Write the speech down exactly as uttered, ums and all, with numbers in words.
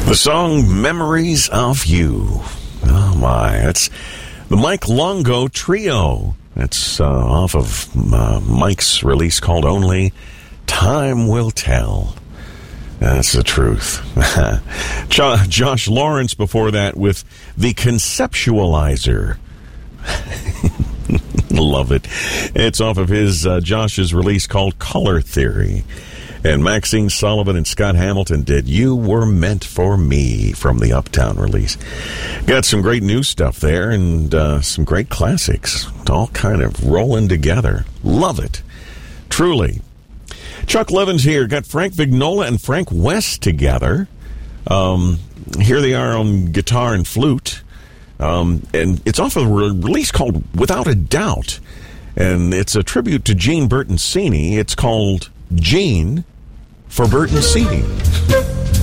The song Memories of You. Oh my, that's the Mike Longo Trio. That's uh, off of uh, Mike's release called Only Time Will Tell. That's the truth. Jo- Josh Lawrence before that with The Conceptualizer. Love it. It's off of his uh, Josh's release called Color Theory. And Maxine Sullivan and Scott Hamilton did You Were Meant for Me from the Uptown release. Got some great new stuff there and uh, some great classics. All kind of rolling together. Love it. Truly. Chuck Levin's here. Got Frank Vignola and Frank West together. Um, here they are on guitar and flute. Um, and it's off of a re- release called Without a Doubt. And it's a tribute to Gene Bertoncini. It's called Gene for Bertoncini.